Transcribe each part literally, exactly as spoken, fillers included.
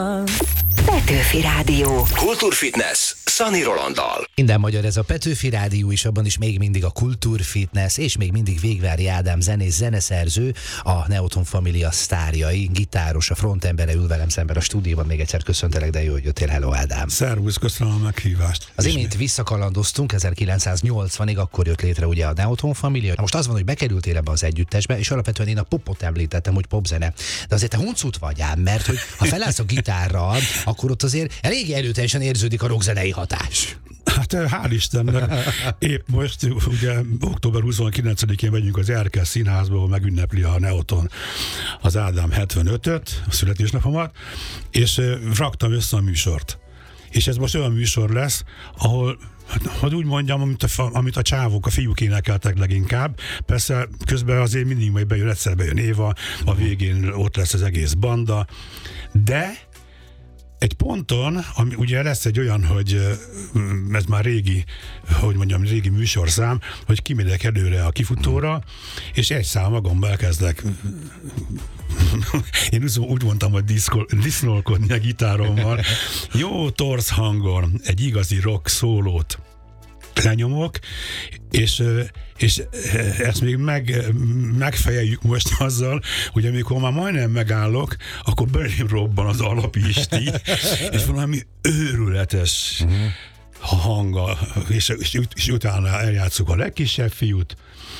Petőfi Rádió. Kultúrfitness Szani Rolanddal. Minden magyar, ez a Petőfi Rádió is, abban is még mindig a kultúrfitness, és még mindig Végvári Ádám zenész, zeneszerző, a Neoton Família sztárjai, gitáros, a frontembere ül velem szemben a stúdióban. Még egyszer köszöntelek, de jó, hogy jöttél. Hello, Ádám. Szervusz, köszönöm a meghívást. Az imént visszakalandoztunk ezerkilencszáznyolcvanig, akkor jött létre ugye a Neoton Família. Most az van, hogy bekerültél ebbe az együttesbe, és alapvetően én a popot említettem, hogy popzene. De azért te huncut vagy ám, mert hogy ha felállsz a gitárral, akkor ott azért elég erőteljesen érződik a rockzenei hatás. Hát hál' Istennek, épp most ugye október huszonkilencedikén megyünk az Erkel Színházba, ahol megünnepli a Neoton az Ádám hetvenötöt, a születésnapomat, és raktam össze a műsort. És ez most olyan műsor lesz, ahol, hogy úgy mondjam, amit a, amit a csávok, a fiúk énekeltek leginkább. Persze közben azért mindig majd bejön, egyszer bejön Éva, a végén ott lesz az egész banda, de egy ponton, ami ugye lesz egy olyan, hogy ez már régi, hogy mondjam, régi műsorszám, hogy kimegyek előre a kifutóra, és egy szám magamban elkezdek. Én úgy mondtam, hogy disznolkodni a gitárommal. Jó torz hangon egy igazi rock szólót lenyomok, és, és ezt még meg, megfejeljük most azzal, hogy amikor már majdnem megállok, akkor belém robban az alapisti, és valami őrületes uh-huh. hanggal, és, és, és utána eljátszuk a legkisebb fiút,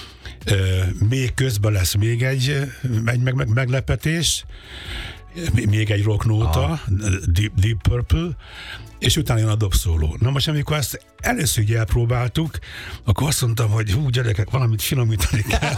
még közben lesz még egy, egy meg, meg, meglepetés, még egy rocknóta, Deep, Deep Purple, és utána jön a dobszóló. Na most, amikor ezt először így elpróbáltuk, akkor azt mondtam, hogy hú, gyerekek, valamit finomítani kell.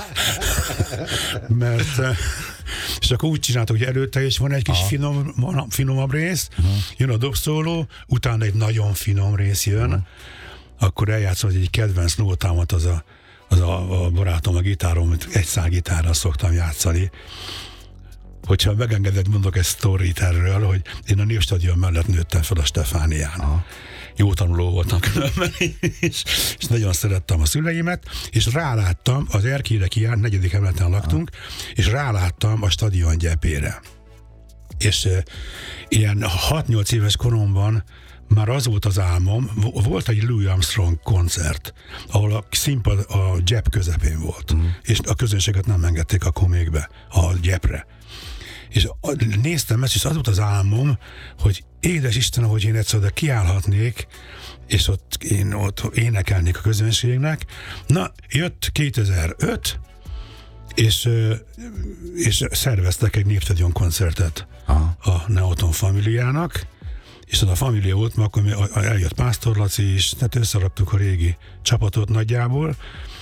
Mert, és akkor úgy csináltuk, hogy előtte is van egy kis finom, finomabb rész, uh-huh. jön a dobszóló, utána egy nagyon finom rész jön, uh-huh. akkor eljátszom egy kedvenc nótámat, az a, az a, a barátom a gitárom, amit egy szál gitárral szoktam játszani. Hogyha megengedett, mondok egy sztorit erről, hogy én a Népstadion mellett nőttem fel a Stefánián. Aha. Jó tanuló voltam különben, és, és nagyon szerettem a szüleimet, és ráláttam, az Erkére kijárt, negyedik emeleten laktunk, aha. és ráláttam a stadion gyepére. És e, ilyen hat-nyolc éves koromban már az volt az álmom, volt egy Louis Armstrong koncert, ahol a színpad a gyep közepén volt, uh-huh. és a közönséget nem engedték akkor még be a gyepre. És néztem ezt, és az volt az álmom, hogy édes Isten, hogy én egyszer oda kiállhatnék, és ott én ott énekelnék a közönségnek. Na, jött kétezer-öt, és, és szerveztek egy Népstadion koncertet aha. a Neoton Famíliának, és az a família volt, mert akkor eljött Pásztor Laci is, tehát összeraktuk a régi csapatot nagyjából,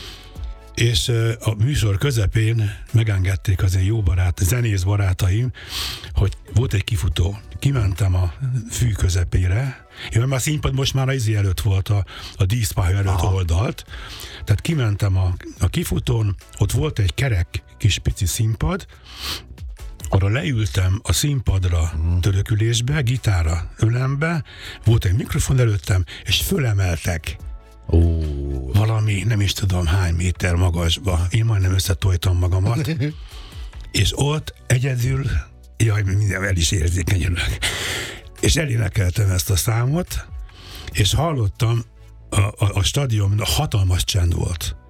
és a műsor közepén megengedték az én jó barát, zenész barátaim, hogy volt egy kifutó. Kimentem a fű közepére, én már a színpad most már az izi előtt volt, a, a díszpálya előtt aha. oldalt, tehát kimentem a, a kifutón, ott volt egy kerek kis pici színpad, arra leültem a színpadra törökülésbe, gitára ölembe, volt egy mikrofon előttem, és fölemeltek. Oh. Valami, nem is tudom hány méter magasba. Én majdnem összetojtam magamat. És ott egyedül, jaj, minden el is érzékenyülök. És elénekeltem ezt a számot, és hallottam, a, a, a stadion, a hatalmas csend volt.